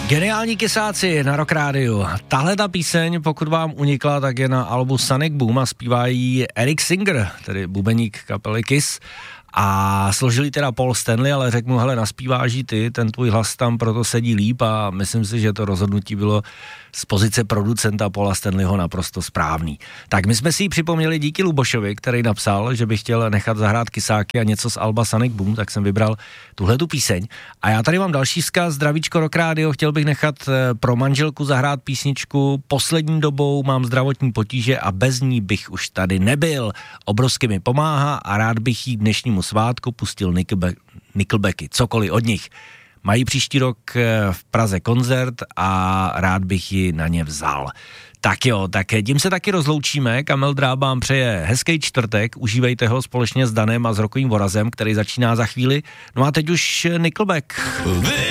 Geniální kysáci na Rock Rádiu. Tahle ta píseň, pokud vám unikla, tak je na albu Sonic Boom a zpívá jí Eric Singer, tedy bubeník kapely Kiss. A složili teda Paul Stanley, ale řekl mu, hele, naspíváš jí ty, ten tvůj hlas tam proto sedí líp a myslím si, že to rozhodnutí bylo z pozice producenta Paula Stanleyho naprosto správný. Tak my jsme si ji připomněli díky Lubošovi, který napsal, že by chtěl nechat zahrát kysáky a něco z alba Sonic Boom, tak jsem vybral tuhletu píseň. A já tady mám další vzkaz, zdravíčko Rock Rádio, chtěl bych nechat pro manželku zahrát písničku Poslední dobou mám zdravotní potíže a bez ní bych už tady nebyl. Obrovsky mi pomáhá a rád bych jí dnešnímu svátku pustil Nickelbacky, cokoliv od nich. Mají příští rok v Praze koncert a rád bych ji na ně vzal. Tak jo, tak tím se taky rozloučíme. Kamil Drába vám přeje hezký čtvrtek, užívejte ho společně s Danem a s Rokovým Vorazem, který začíná za chvíli. No a teď už Nickelback.